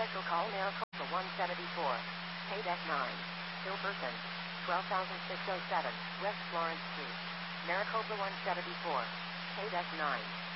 Commercial call Maricopa 174. Pay deck 9. Hilberton. 12,607 West Florence Street. Maricopa 174. Pay deck 9.